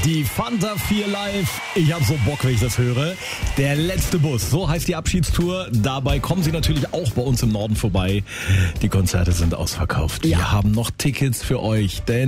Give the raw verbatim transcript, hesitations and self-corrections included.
Die Fanta vier Live. Ich hab so Bock, wenn ich das höre. Der letzte Bus. So heißt die Abschiedstour. Dabei kommen Sie natürlich auch bei uns im Norden vorbei. Die Konzerte sind ausverkauft. Ja. Wir haben noch Tickets für euch, denn